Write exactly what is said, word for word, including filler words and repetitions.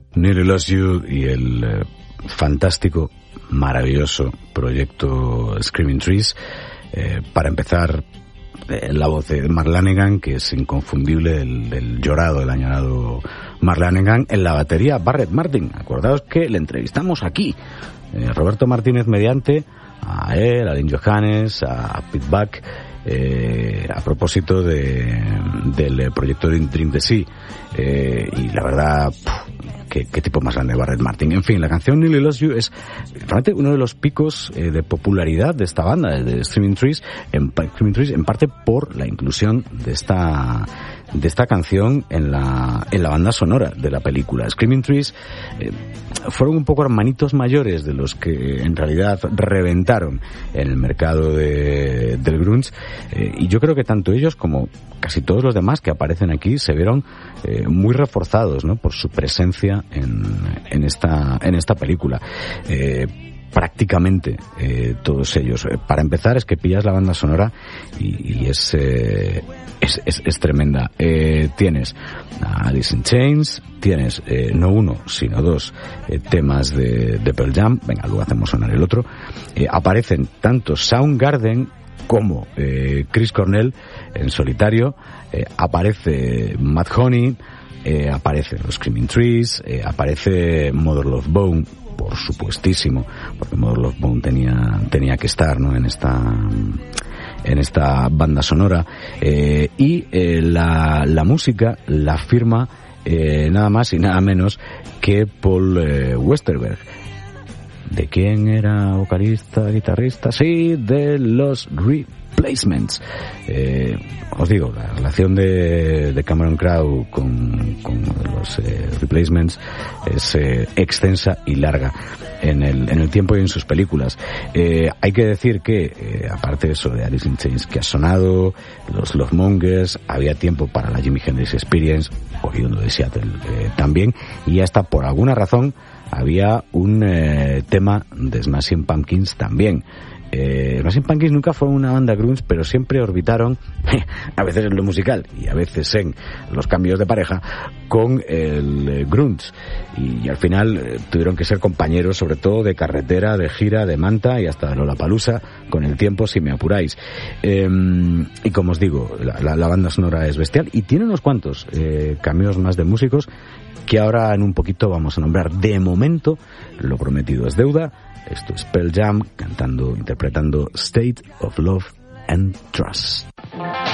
Nearly Lost You y el eh, fantástico, maravilloso proyecto Screaming Trees. Eh, para empezar, eh, la voz de Mark Lanegan, que es inconfundible, el, el llorado, el añorado Mark Lanegan. En la batería, Barrett Martin. Acordaos que le entrevistamos aquí. Eh, Roberto Martínez mediante, a él, a Lynn Johannes, a Pete Buck, eh, a propósito de, del proyecto de Dream the Sea. Eh, y la verdad, pff, qué, qué tipo más grande Barrett Martin. En fin, la canción Nearly Lost You es realmente uno de los picos eh, de popularidad de esta banda, de Screaming Trees, en, Screaming Trees, en parte por la inclusión de esta de esta canción en la en la banda sonora de la película. Screaming Trees eh, fueron un poco hermanitos mayores de los que en realidad reventaron en el mercado de, del grunge, eh, y yo creo que tanto ellos como casi todos los demás que aparecen aquí se vieron eh, muy reforzados, ¿no?, por su presencia en, en esta en esta película. Eh, prácticamente eh, todos ellos. Para empezar, es que pillas la banda sonora y, y es, eh, es, es es tremenda. Eh, tienes a Alice in Chains, tienes eh, no uno sino dos eh, temas de, de Pearl Jam. Venga, luego hacemos sonar el otro. Eh, aparecen tanto Soundgarden como eh, Chris Cornell en solitario. Eh, aparece Matt Honey, eh, aparece los Screaming Trees, eh, aparece Mother Love Bone, por supuestísimo, porque Mother Love Bone tenía tenía que estar, ¿no?, en esta en esta banda sonora, eh, y eh, la la música la firma eh, nada más y nada menos que Paul eh, Westerberg. ¿De quién era vocalista, guitarrista? Sí, de los Replacements. Eh, os digo, la relación de, de Cameron Crowe con, con los eh, Replacements es eh, extensa y larga en el, en el tiempo y en sus películas. Eh, hay que decir que, eh, aparte de eso de Alice in Chains que ha sonado, los Love Mongers, había tiempo para la Jimi Hendrix Experience, oriundo de Seattle eh, también, y hasta por alguna razón había un eh, tema de Smashing Pumpkins también. Eh, Smashing Pumpkins nunca fue una banda grunge, pero siempre orbitaron, a veces en lo musical y a veces en los cambios de pareja, con el eh, grunge. Y, y al final eh, tuvieron que ser compañeros, sobre todo de carretera, de gira, de manta y hasta de Lollapalooza, con el tiempo, si me apuráis. Eh, y como os digo, la, la, la banda sonora es bestial y tiene unos cuantos eh, cameos más de músicos que ahora en un poquito vamos a nombrar. De momento, lo prometido es deuda. Esto es Pearl Jam cantando, interpretando State of Love and Trust.